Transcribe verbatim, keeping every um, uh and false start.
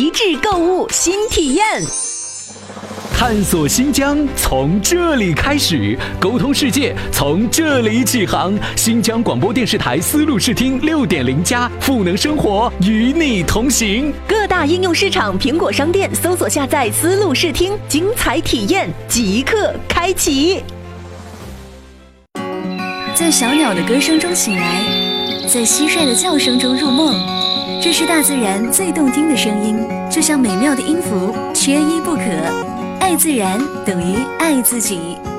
极致购物新体验。 探索新疆从这里开始，沟通世界从这里起航。新疆广播电视台丝路视听六点零加赋能生活，与你同行。 各大应用市场苹果商店搜索下载丝路视听，精彩体验即刻开启。 在小鸟的歌声中醒来，在蟋蟀的叫声中入梦，这是大自然最动听的声音，就像美妙的音符，缺一不可。爱自然等于爱自己。